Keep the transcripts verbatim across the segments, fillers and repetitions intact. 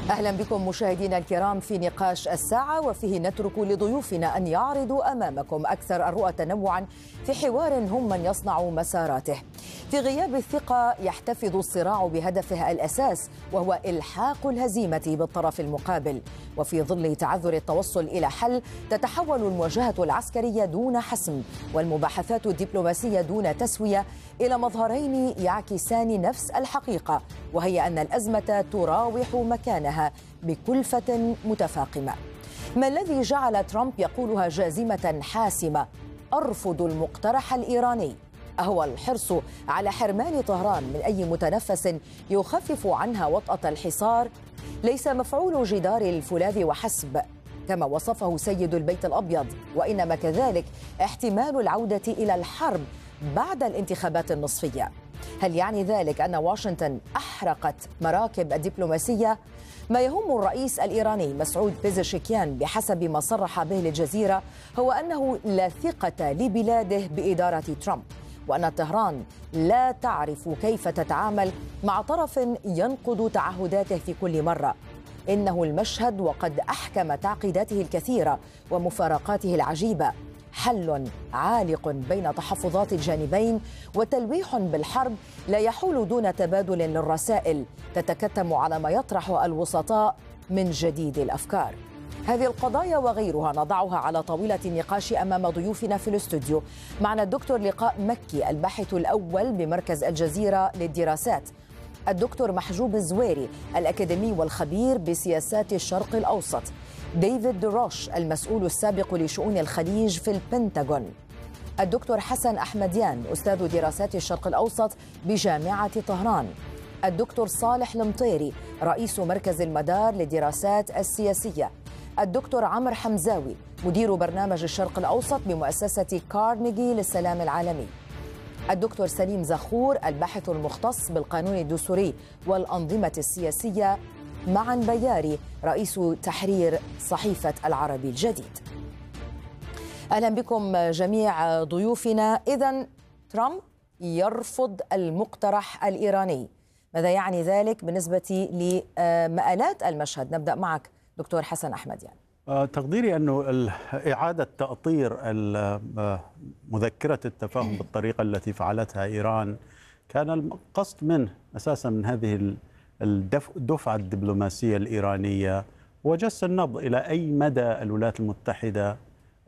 أهلا بكم مشاهدينا الكرام في نقاش الساعة، وفيه نترك لضيوفنا أن يعرضوا أمامكم أكثر الرؤى تنوعا في حوار هم من يصنع مساراته. في غياب الثقة يحتفظ الصراع بهدفه الأساس، وهو إلحاق الهزيمة بالطرف المقابل. وفي ظل تعذر التوصل إلى حل تتحول المواجهة العسكرية دون حسم والمباحثات الدبلوماسية دون تسوية إلى مظهرين يعكسان نفس الحقيقة، وهي أن الأزمة تراوح مكانها بكلفة متفاقمة. ما الذي جعل ترامب يقولها جازمة حاسمة: أرفض المقترح الإيراني؟ أهو الحرص على حرمان طهران من أي متنفس يخفف عنها وطأة الحصار ليس مفعول جدار الفولاذ وحسب كما وصفه سيد البيت الأبيض، وإنما كذلك احتمال العودة إلى الحرب بعد الانتخابات النصفية؟ هل يعني ذلك أن واشنطن أحرقت مراكب الدبلوماسية؟ ما يهم الرئيس الإيراني مسعود بيزشكيان بحسب ما صرح به للجزيرة هو أنه لا ثقة لبلاده بإدارة ترامب، وأن طهران لا تعرف كيف تتعامل مع طرف ينقض تعهداته في كل مرة. إنه المشهد وقد أحكم تعقيداته الكثيرة ومفارقاته العجيبة، حل عالق بين تحفظات الجانبين وتلويح بالحرب لا يحول دون تبادل للرسائل تتكتم على ما يطرح الوسطاء من جديد الأفكار. هذه القضايا وغيرها نضعها على طاولة النقاش أمام ضيوفنا في الاستوديو. معنا الدكتور لقاء مكي الباحث الأول بمركز الجزيرة للدراسات، الدكتور محجوب الزويري الأكاديمي والخبير بسياسات الشرق الأوسط، ديفيد دروش المسؤول السابق لشؤون الخليج في البنتاغون، الدكتور حسن أحمديان أستاذ دراسات الشرق الأوسط بجامعة طهران، الدكتور صالح المطيري رئيس مركز المدار للدراسات السياسية، الدكتور عمر حمزاوي مدير برنامج الشرق الأوسط بمؤسسة كارنيجي للسلام العالمي، الدكتور سليم زخور الباحث المختص بالقانون الدستوري والأنظمة السياسية، معا بياري رئيس تحرير صحيفة العربي الجديد. أهلا بكم جميع ضيوفنا. إذن ترامب يرفض المقترح الإيراني، ماذا يعني ذلك بالنسبة لمآلات المشهد؟ نبدأ معك دكتور حسن أحمديان. تقديري أنه إعادة تأطير مذكرة التفاهم بالطريقة التي فعلتها إيران كان القصد منه أساسا من هذه الدفعة الدبلوماسية الإيرانية وجس النبض إلى أي مدى الولايات المتحدة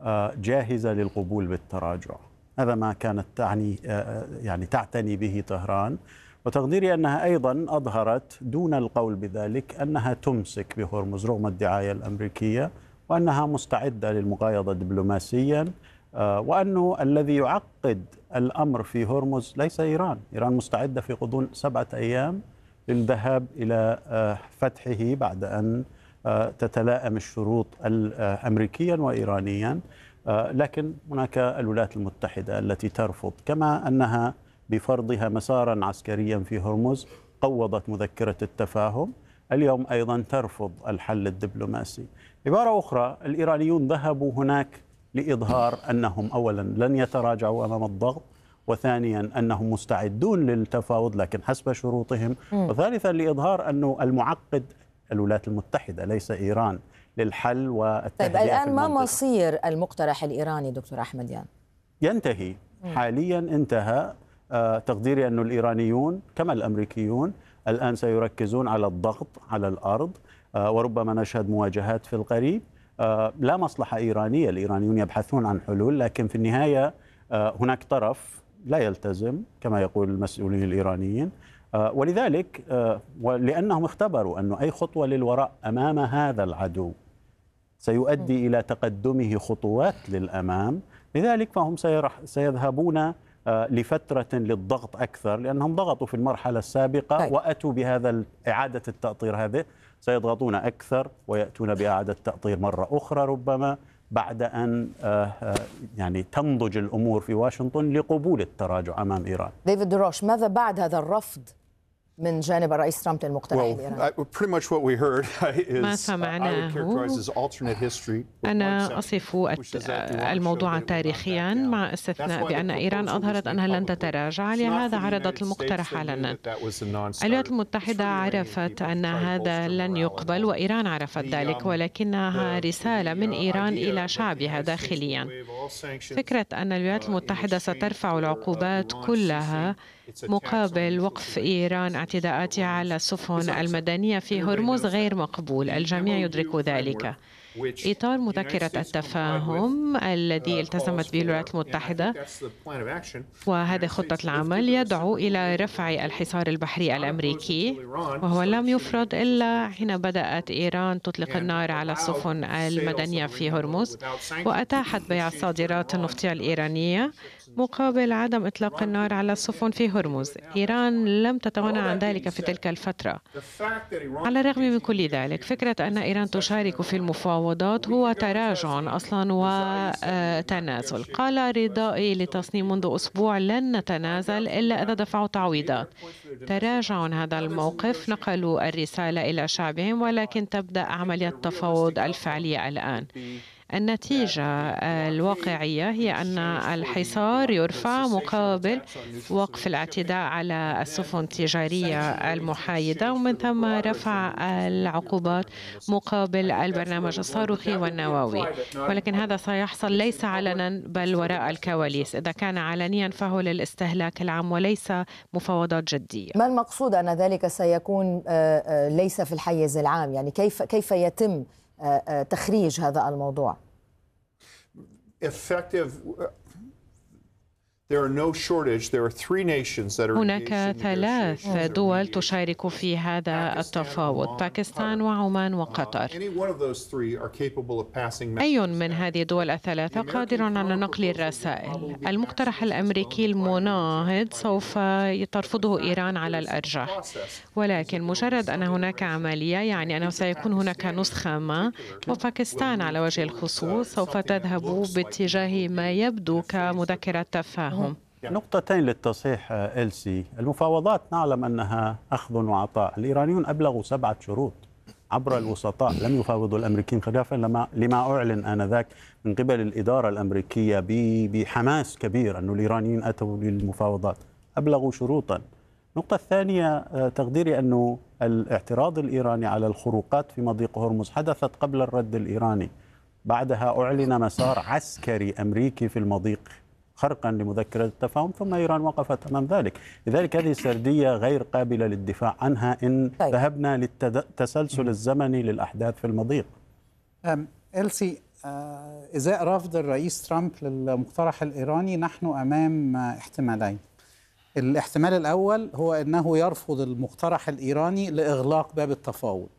جاهزة للقبول بالتراجع. هذا ما كانت تعني يعني تعتني به طهران، وتقديري أنها أيضا أظهرت دون القول بذلك أنها تمسك بهرمز رغم الدعاية الأمريكية، وأنها مستعدة للمقايضة دبلوماسيا، وأنه الذي يعقد الأمر في هرمز ليس إيران. إيران مستعدة في غضون سبعة أيام للذهاب إلى فتحه بعد أن تتلائم الشروط أمريكيا وإيرانيا، لكن هناك الولايات المتحدة التي ترفض، كما أنها بفرضها مسارا عسكريا في هرمز قوضت مذكرة التفاهم، اليوم أيضا ترفض الحل الدبلوماسي. عبارة أخرى، الإيرانيون ذهبوا هناك لإظهار أنهم أولا لن يتراجعوا أمام الضغط، وثانيا أنهم مستعدون للتفاوض لكن حسب شروطهم، وثالثا لإظهار أنه المعقد الولايات المتحدة ليس إيران للحل والتهدئة. طيب الآن ما مصير المقترح الإيراني دكتور أحمديان؟ ينتهي حاليا، انتهى. تقديري أن الإيرانيون كما الأمريكيون الآن سيركزون على الضغط على الأرض، وربما نشهد مواجهات في القريب. لا مصلحة إيرانية، الإيرانيون يبحثون عن حلول، لكن في النهاية هناك طرف لا يلتزم كما يقول المسؤولين الإيرانيين، ولذلك ولأنهم اختبروا أن أي خطوة للوراء أمام هذا العدو سيؤدي إلى تقدمه خطوات للأمام، لذلك فهم سيذهبون لفترة للضغط أكثر، لأنهم ضغطوا في المرحلة السابقة طيب. وأتوا بهذا إعادة التأطير، هذه سيضغطون أكثر ويأتون بإعادة تأطير مرة أخرى ربما بعد أن يعني تنضج الأمور في واشنطن لقبول التراجع أمام إيران. ديفيد دروش، ماذا بعد هذا الرفض من جانب الرئيس ترامب للمقترح الإيراني؟ ما سمعناه أنا أصف الموضوع تاريخيا مع استثناء بأن إيران أظهرت أنها لن تتراجع، لهذا عرضت المقترح علنا. الولايات المتحدة عرفت أن هذا لن يقبل وإيران عرفت ذلك، ولكنها رسالة من إيران إلى شعبها داخليا. فكرة أن الولايات المتحدة سترفع العقوبات كلها مقابل وقف إيران اعتداءاتها على السفن المدنية في هرمز غير مقبول، الجميع يدرك ذلك. إطار مذكرة التفاهم الذي التزمت به الولايات المتحدة وهذه خطة العمل يدعو إلى رفع الحصار البحري الأمريكي، وهو لم يفرض إلا حين بدأت إيران تطلق النار على السفن المدنية في هرمز وأتاحت بيع الصادرات النفطية الإيرانية مقابل عدم إطلاق النار على السفن في هرمز. إيران لم تتوانى عن ذلك في تلك الفترة. على الرغم من كل ذلك، فكرة أن إيران تشارك في المفاوضات هو تراجع أصلا وتنازل. قال رضائي لتصنيم منذ أسبوع لن نتنازل إلا إذا دفعوا تعويضات. تراجع هذا الموقف، نقلوا الرسالة إلى شعبهم، ولكن تبدأ عملية التفاوض الفعلية الآن. النتيجة الواقعية هي أن الحصار يرفع مقابل وقف الاعتداء على السفن التجارية المحايدة، ومن ثم رفع العقوبات مقابل البرنامج الصاروخي والنووي. ولكن هذا سيحصل ليس علنا بل وراء الكواليس. إذا كان علنيا فهو للاستهلاك العام وليس مفاوضات جدية. ما المقصود أن ذلك سيكون ليس في الحيز العام؟ يعني كيف كيف يتم تخريج هذا الموضوع؟ هناك ثلاث دول تشارك في هذا التفاوض: باكستان وعمان وقطر. أي من هذه الدول الثلاثة قادر على نقل الرسائل؟ المقترح الأمريكي المناهض سوف ترفضه إيران على الأرجح، ولكن مجرد أن هناك عملية يعني أنه سيكون هناك نسخة ما، وباكستان على وجه الخصوص سوف تذهب باتجاه ما يبدو كمذكرة تفاهم. نقطتين للتصحيح إلسي. المفاوضات نعلم أنها أخذ وعطاء. الإيرانيون أبلغوا سبعة شروط عبر الوسطاء، لم يفاوضوا الأمريكيين، خلافا لما أعلن آنذاك من قبل الإدارة الأمريكية بحماس كبير أن الإيرانيين أتوا للمفاوضات، أبلغوا شروطا. النقطة الثانية تقديري أن الاعتراض الإيراني على الخروقات في مضيق هرمز حدثت قبل الرد الإيراني، بعدها أعلن مسار عسكري أمريكي في المضيق خرقا لمذكرة التفاهم، ثم إيران وقفت أمام ذلك. لذلك هذه سردية غير قابلة للدفاع عنها إن طيب. ذهبنا للتسلسل الزمني للأحداث في المضيق. إلسي، إزاء رفض الرئيس ترامب للمقترح الإيراني نحن أمام احتمالين. الاحتمال الأول هو أنه يرفض المقترح الإيراني لإغلاق باب التفاوض.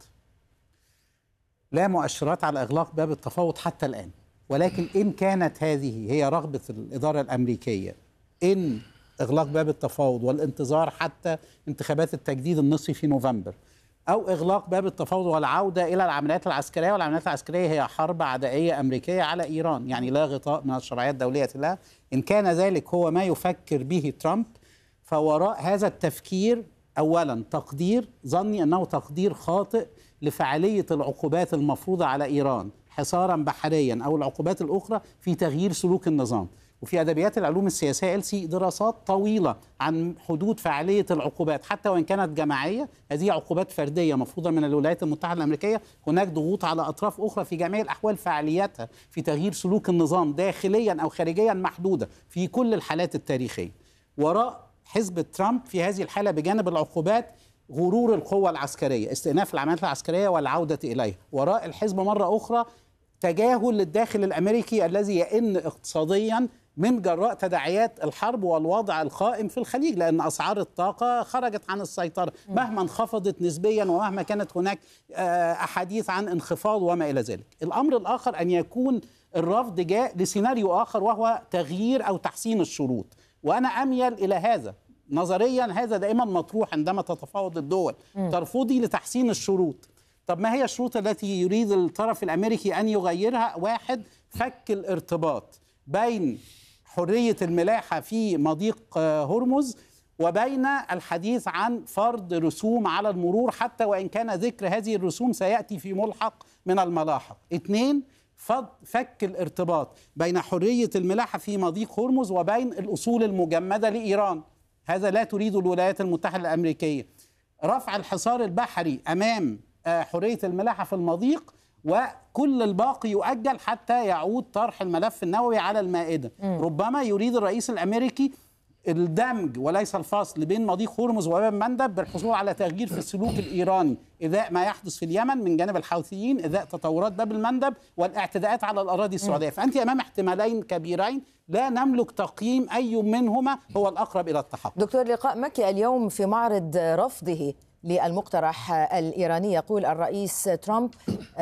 لا مؤشرات على إغلاق باب التفاوض حتى الآن، ولكن إن كانت هذه هي رغبة الإدارة الأمريكية، إن إغلاق باب التفاوض والانتظار حتى انتخابات التجديد النصفي في نوفمبر، أو إغلاق باب التفاوض والعودة إلى العمليات العسكرية، والعمليات العسكرية هي حرب عدائية أمريكية على إيران، يعني لا غطاء من الشرعية الدولية لها. إن كان ذلك هو ما يفكر به ترامب، فوراء هذا التفكير أولا تقدير ظني أنه تقدير خاطئ لفعالية العقوبات المفروضة على إيران حصارا بحريا أو العقوبات الأخرى في تغيير سلوك النظام. وفي أدبيات العلوم السياسية إلسي دراسات طويلة عن حدود فعالية العقوبات، حتى وإن كانت جماعية. هذه عقوبات فردية مفروضة من الولايات المتحدة الأمريكية، هناك ضغوط على أطراف أخرى في جميع الأحوال فعاليتها في تغيير سلوك النظام داخليا أو خارجيا محدودة في كل الحالات التاريخية. وراء حزب ترامب في هذه الحالة بجانب العقوبات غرور القوة العسكرية، استئناف العمليات العسكرية والعودة إليها. وراء الحزب مرة أخرى تجاهل للداخل الأمريكي الذي يئن اقتصاديا من جراء تداعيات الحرب والوضع القائم في الخليج، لأن أسعار الطاقة خرجت عن السيطرة مهما انخفضت نسبيا ومهما كانت هناك أحاديث عن انخفاض وما إلى ذلك. الأمر الآخر أن يكون الرفض جاء لسيناريو آخر، وهو تغيير أو تحسين الشروط، وأنا أميل إلى هذا. نظريا هذا دائما مطروح عندما تتفاوض الدول، ترفضي لتحسين الشروط. طب ما هي الشروط التي يريد الطرف الأمريكي أن يغيرها؟ واحد، فك الارتباط بين حرية الملاحة في مضيق هرمز وبين الحديث عن فرض رسوم على المرور، حتى وإن كان ذكر هذه الرسوم سيأتي في ملحق من الملاحق. اثنين، فك الارتباط بين حرية الملاحة في مضيق هرمز وبين الأصول المجمدة لإيران، هذا لا تريد الولايات المتحدة الأمريكية. رفع الحصار البحري أمام حرية الملاحة في المضيق، وكل الباقي يؤجل حتى يعود طرح الملف النووي على المائدة. م. ربما يريد الرئيس الأمريكي الدمج وليس الفصل بين مضيق هرمز وباب مندب بالحصول على تغيير في السلوك الإيراني إذاء ما يحدث في اليمن من جانب الحوثيين، إذاء تطورات باب المندب والإعتداءات على الأراضي السعودية. فأنت أمام احتمالين كبيرين لا نملك تقييم أي منهما هو الأقرب إلى التحقق. دكتور لقاء مكي، اليوم في معرض رفضه للمقترح الإيراني يقول الرئيس ترامب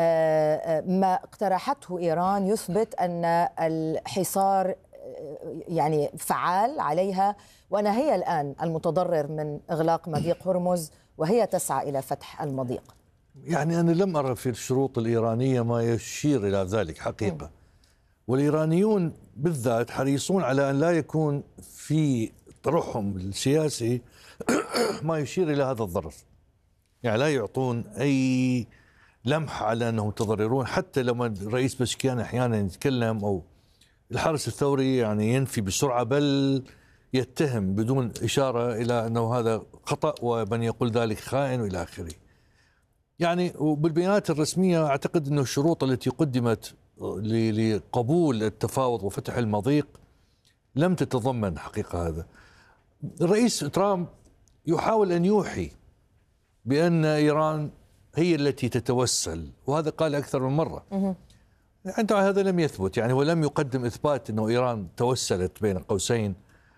ما اقترحته إيران يثبت أن الحصار يعني فعال عليها، وأنا هي الآن المتضرر من إغلاق مضيق هرمز وهي تسعى إلى فتح المضيق. يعني أنا لم أرى في الشروط الإيرانية ما يشير إلى ذلك حقيقة. م. والإيرانيون بالذات حريصون على أن لا يكون في طرحهم السياسي ما يشير إلى هذا الضرر، يعني لا يعطون أي لمح على أنهم متضررون. حتى لما الرئيس بشكيان أحيانا يتكلم أو الحرس الثوري يعني ينفي بسرعة، بل يتهم بدون إشارة إلى أنه هذا خطأ ومن يقول ذلك خائن وإلى آخره. يعني وبالبيانات الرسمية أعتقد أنه الشروط التي قدمت لقبول التفاوض وفتح المضيق لم تتضمن حقيقة هذا. الرئيس ترامب يحاول أن يوحي بأن إيران هي التي تتوسل، وهذا قال أكثر من مرة. أنت هذا لم يثبت، يعني ولم يقدم إثبات أنه إيران توسلت بين قوسين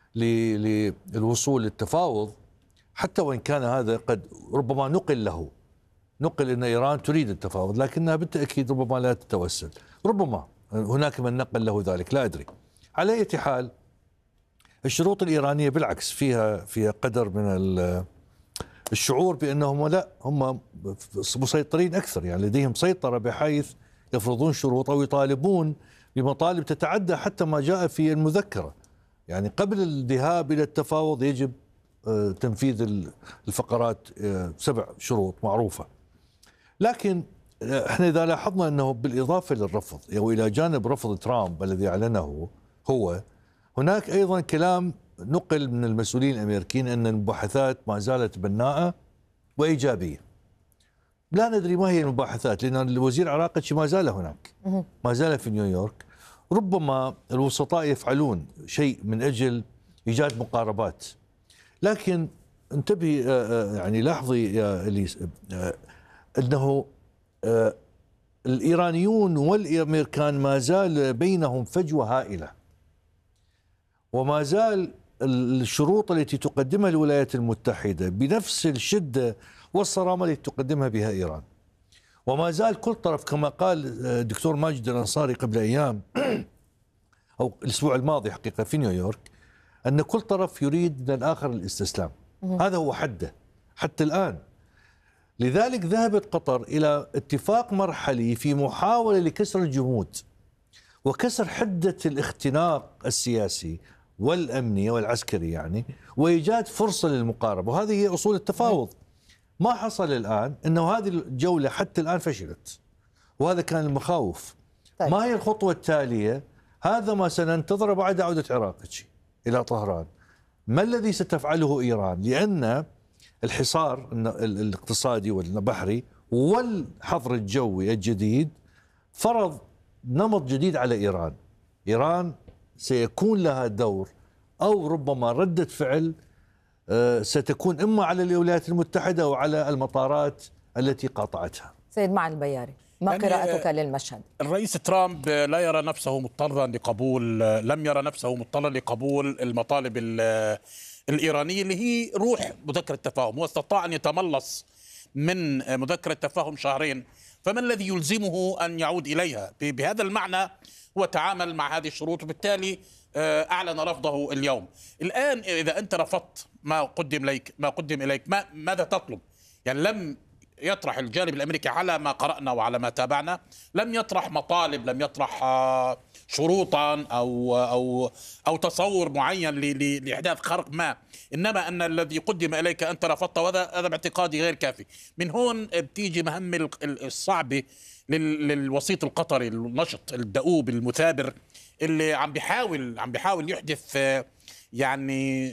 للوصول للتفاوض، حتى وإن كان هذا قد ربما نقل له نقل أن إيران تريد التفاوض، لكنها بالتأكيد ربما لا تتوسل. ربما هناك من نقل له ذلك، لا أدري. على أي حال الشروط الإيرانية بالعكس فيها فيها قدر من الشعور بأنهم لا هم مسيطرين أكثر، يعني لديهم سيطرة بحيث يفرضون شروط أو يطالبون بمطالب تتعدى حتى ما جاء في المذكرة. يعني قبل الذهاب إلى التفاوض يجب تنفيذ الفقرات سبع شروط معروفة. لكن احنا إذا لاحظنا أنه بالإضافة للرفض أو إلى جانب رفض ترامب الذي أعلنه هو، هناك أيضا كلام نقل من المسؤولين الأمريكيين أن المباحثات ما زالت بناءة وإيجابية. لا ندري ما هي المباحثات، لأن الوزير عراقتشي ما زال هناك، ما زال في نيويورك. ربما الوسطاء يفعلون شيء من أجل إيجاد مقاربات، لكن انتبهي يعني لاحظي يا إليس أنه الإيرانيون والأمريكان ما زال بينهم فجوة هائلة، وما زال الشروط التي تقدمها الولايات المتحدة بنفس الشدة والصرامة التي تقدمها بها إيران. وما زال كل طرف كما قال الدكتور ماجد الأنصاري قبل أيام أو الأسبوع الماضي حقيقة في نيويورك، أن كل طرف يريد من الآخر الاستسلام. هذا هو حده حتى الآن. لذلك ذهبت قطر إلى اتفاق مرحلي في محاولة لكسر الجمود وكسر حدة الاختناق السياسي والأمني والعسكري، يعني وإيجاد فرصة للمقاربة، وهذه هي أصول التفاوض. ما حصل الآن أنه هذه الجولة حتى الآن فشلت، وهذا كان المخاوف. طيب. ما هي الخطوة التالية؟ هذا ما سننتظر بعد عودة عراقتشي إلى طهران. ما الذي ستفعله إيران؟ لأن الحصار الاقتصادي والبحري والحظر الجوي الجديد فرض نمط جديد على إيران. إيران سيكون لها دور أو ربما ردة فعل ستكون إما على الولايات المتحدة أو على المطارات التي قاطعتها. سيد معن البياري، ما يعني قراءتك للمشهد؟ الرئيس ترامب لا يرى نفسه مضطرا لقبول لم يرى نفسه مضطرا لقبول المطالب الإيرانية اللي هي روح مذكرة التفاهم، واستطاع أن يتملص من مذكرة التفاهم شهرين، فما الذي يلزمه أن يعود إليها؟ بهذا المعنى هو تعامل مع هذه الشروط، وبالتالي أعلن رفضه اليوم. الآن إذا أنت رفضت ما قدم إليك ما قدم إليك ما ماذا تطلب؟ يعني لم يطرح الجانب الأمريكي على ما قرأنا وعلى ما تابعنا لم يطرح مطالب، لم يطرح شروطا أو أو أو تصور معين لإحداث خرق ما، إنما أن الذي قدم إليك أنت رفضته، وهذا هذا باعتقادي غير كافي. من هون بتيجي مهمة الصعبة للوسيط القطري النشط الدؤوب المثابر اللي عم بيحاول عم بيحاول يحدث يعني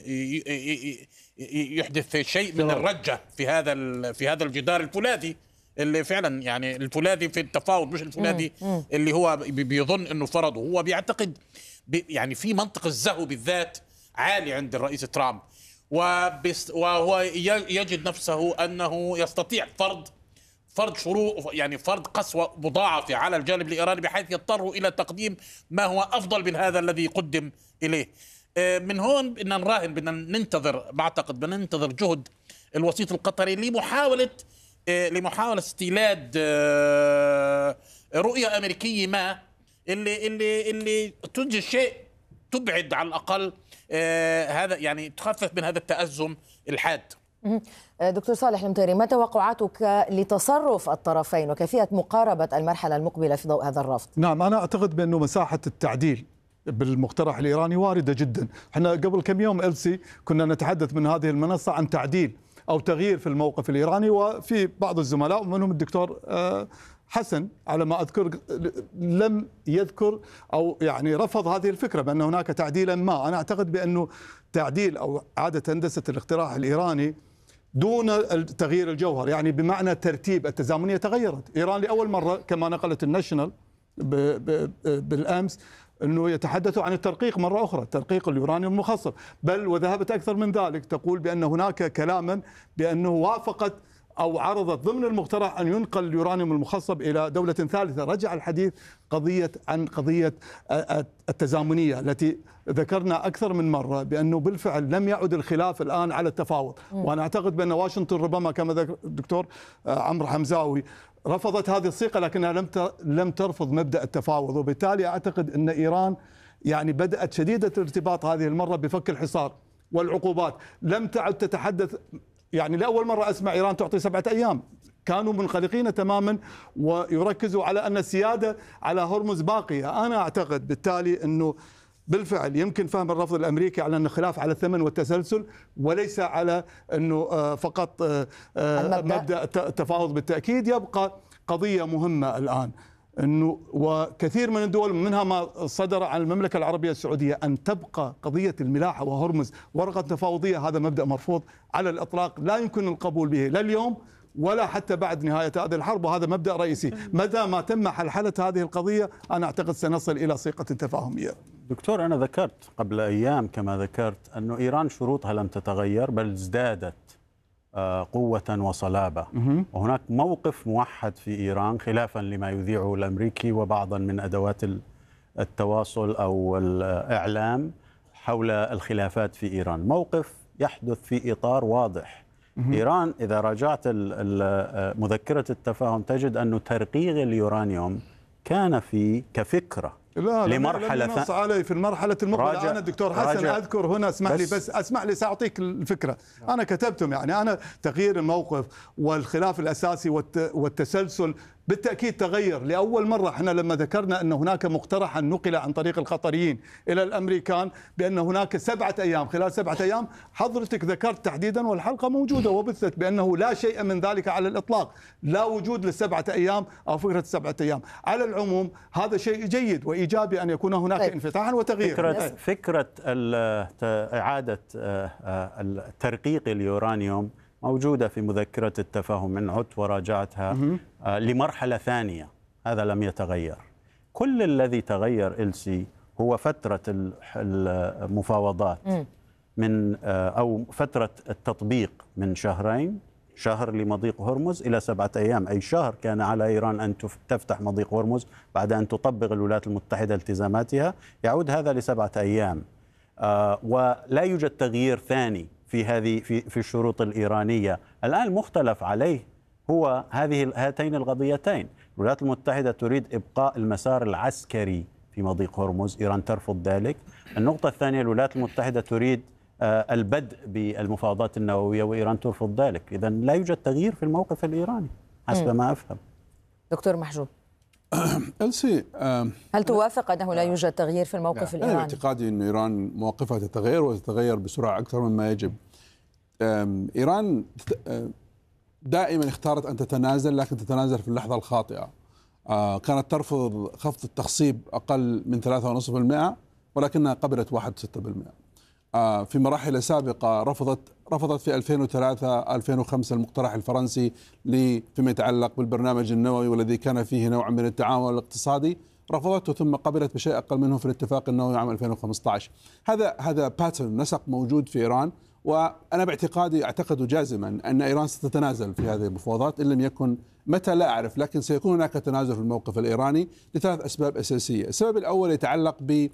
يحدث شيء من الرجة في هذا في هذا الجدار الفولاذي اللي فعلا يعني الفولاذي في التفاوض، مش الفولاذي اللي هو بيظن انه فرضه. هو بيعتقد يعني في منطق الزهو بالذات عالي عند الرئيس ترامب، وهو يجد نفسه انه يستطيع فرض فرض شروط، يعني فرض قسوة مضاعفة على الجانب الإيراني بحيث يضطروا إلى تقديم ما هو أفضل من هذا الذي قدم إليه. من هون بدنا نراهن، بدنا ننتظر، بعتقد بدنا ننتظر جهد الوسيط القطري لمحاولة لمحاولة استيلاد رؤية أمريكية ما اللي اللي اللي تنجز شيء تبعد على الأقل هذا، يعني تخفف من هذا التأزم الحاد. دكتور صالح المطيري، ما توقعاتك لتصرف الطرفين وكيفية مقاربة المرحلة المقبلة في ضوء هذا الرفض؟ نعم، أنا أعتقد بأنه مساحة التعديل بالمقترح الإيراني واردة جدا. احنا قبل كم يوم إلسي كنا نتحدث من هذه المنصة عن تعديل أو تغيير في الموقف الإيراني، وفي بعض الزملاء ومنهم الدكتور حسن على ما أذكر لم يذكر أو يعني رفض هذه الفكرة بأن هناك تعديلا ما. أنا أعتقد بأنه تعديل أو إعادة هندسة الاقتراح الإيراني دون تغيير الجوهر، يعني بمعنى ترتيب التزامنية تغيرت. إيران لأول مرة كما نقلت الناشونال بالأمس أنه يتحدثوا عن الترقيق مرة أخرى، ترقيق اليورانيوم المخصب، بل وذهبت أكثر من ذلك، تقول بأن هناك كلاما بأنه وافقت أو عرضت ضمن المقترح أن ينقل اليورانيوم المخصب إلى دولة ثالثة. رجع الحديث قضية عن قضية التزامنية التي ذكرنا أكثر من مرة بأنه بالفعل لم يعد الخلاف الآن على التفاوض. وأنا أعتقد بأن واشنطن ربما كما ذكر الدكتور عمرو حمزاوي رفضت هذه الصيغة لكنها لم لم ترفض مبدأ التفاوض، وبالتالي أعتقد أن إيران يعني بدأت شديدة الارتباط هذه المرة بفك الحصار والعقوبات. لم تعد تتحدث، يعني لأول مرة أسمع إيران تعطي سبعة أيام، كانوا منغلقين تماما ويركزوا على أن السيادة على هرمز باقية. أنا أعتقد بالتالي أنه بالفعل يمكن فهم الرفض الأمريكي على أن خلاف على الثمن والتسلسل وليس على أنه فقط مبدأ التفاوض. بالتأكيد يبقى قضية مهمة الآن أنه وكثير من الدول منها ما صدر عن المملكة العربية السعودية أن تبقى قضية الملاحة وهرمز ورقة تفاوضية. هذا مبدأ مرفوض على الإطلاق، لا يمكن القبول به لا اليوم ولا حتى بعد نهاية هذه الحرب، وهذا مبدأ رئيسي. متى ما تم حلحلة هذه القضية أنا أعتقد سنصل إلى صيغة تفاهمية. دكتور، أنا ذكرت قبل أيام كما ذكرت أنه إيران شروطها لم تتغير بل ازدادت قوة وصلابة، وهناك موقف موحد في إيران خلافا لما يذيعه الأمريكي وبعضا من أدوات التواصل أو الإعلام حول الخلافات في إيران. موقف يحدث في إطار واضح. إيران إذا راجعت مذكرة التفاهم تجد أن ترقيق اليورانيوم كان في كفكرة لا لمرحلة لا نص علي في المرحلة المقبلة. أنا دكتور حسن أذكر هنا، اسمح لي بس اسمح لي سأعطيك الفكرة. أنا كتبتم يعني أنا تغيير الموقف والخلاف الأساسي والتسلسل بالتأكيد تغير. لأول مرة احنا لما ذكرنا أن هناك مقترحا نقل عن طريق القطريين إلى الأمريكان بأن هناك سبعة أيام، خلال سبعة أيام حضرتك ذكرت تحديدا والحلقة موجودة وبثت بأنه لا شيء من ذلك على الإطلاق، لا وجود للسبعة أيام أو فكرة السبعة أيام. على العموم هذا شيء جيد وإيجابي أن يكون هناك طيب. انفتاحا وتغيير. فكرة, فكرة إعادة ترقيق اليورانيوم موجودة في مذكرة التفاهم، من عدت وراجعتها لمرحلة ثانية، هذا لم يتغير. كل الذي تغير إلسي هو فترة المفاوضات من أو فترة التطبيق من شهرين، شهر لمضيق هرمز إلى سبعة أيام، أي شهر كان على إيران أن تفتح مضيق هرمز بعد أن تطبق الولايات المتحدة التزاماتها، يعود هذا لسبعة أيام. ولا يوجد تغيير ثاني في هذه في في الشروط الإيرانية. الآن المختلف عليه هو هذه هاتين القضيتين. الولايات المتحدة تريد إبقاء المسار العسكري في مضيق هرمز، إيران ترفض ذلك. النقطة الثانية، الولايات المتحدة تريد البدء بالمفاوضات النووية وإيران ترفض ذلك. إذا لا يوجد تغيير في الموقف الإيراني حسب ما أفهم. دكتور محجوب، ألسي هل توافق أنه لا يوجد تغيير في الموقف الإيراني؟ أنا باعتقادي أن إيران مواقفها تتغير وتتغير بسرعة أكثر مما يجب. إيران دائما اختارت أن تتنازل، لكن تتنازل في اللحظة الخاطئة. كانت ترفض خفض التخصيب أقل من ثلاثة فاصلة خمسة بالمئة ولكنها قبلت واحد فاصلة ستة بالمئة. في مراحل سابقة رفضت رفضت في ألفين وثلاثة ألفين وخمسة المقترح الفرنسي فيما يتعلق بالبرنامج النووي والذي كان فيه نوع من التعاون الاقتصادي، رفضته ثم قبلت بشيء أقل منه في الاتفاق النووي عام ألفين وخمسة عشر. هذا هذا باترن نسق موجود في إيران، وأنا باعتقادي أعتقد جازما أن إيران ستتنازل في هذه المفاوضات إن لم يكن متى لا أعرف، لكن سيكون هناك تنازل في الموقف الإيراني لثلاث أسباب أساسية. السبب الأول يتعلق ب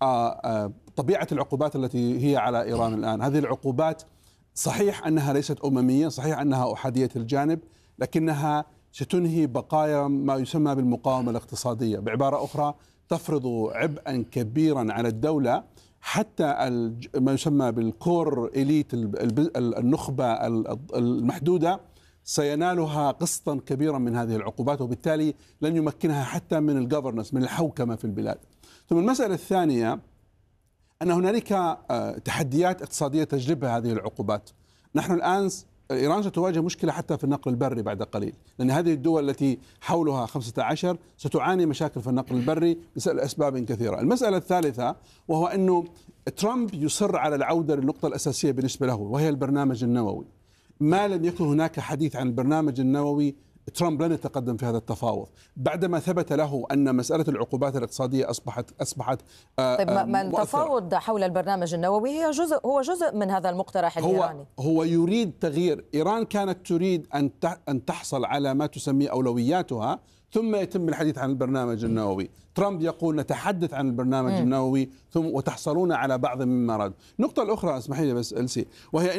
طبيعة العقوبات التي هي على إيران الآن. هذه العقوبات صحيح أنها ليست أممية، صحيح أنها أحادية الجانب، لكنها ستنهي بقايا ما يسمى بالمقاومة الاقتصادية. بعبارة أخرى تفرض عبئا كبيرا على الدولة، حتى ما يسمى بالكور إليت النخبة المحدودة سينالها قسطا كبيرا من هذه العقوبات، وبالتالي لن يمكنها حتى من الجوفرنس، من الحوكمة في البلاد. ثم المسألة الثانية أن هنالك تحديات اقتصادية تجلبها هذه العقوبات. نحن الآن إيران ستواجه مشكلة حتى في النقل البري بعد قليل، لأن هذه الدول التي حولها خمسة عشر ستعاني مشاكل في النقل البري بسبب أسباب كثيرة. المسألة الثالثة وهو أنه ترامب يصر على العودة للنقطة الأساسية بالنسبة له وهي البرنامج النووي. ما لم يكن هناك حديث عن البرنامج النووي ترامب لن يتقدم في هذا التفاوض بعدما ثبت له أن مسألة العقوبات الاقتصادية أصبحت أصبحت طيب ما التفاوض حول البرنامج النووي هي جزء هو جزء من هذا المقترح الإيراني. هو هو يريد تغيير. إيران كانت تريد أن أن تحصل على ما تسميه أولوياتها ثم يتم الحديث عن البرنامج النووي. ترامب يقول نتحدث عن البرنامج م. النووي ثم وتحصلون على بعض مما أراد. النقطة الأخرى اسمحي لي بس ألسي، وهي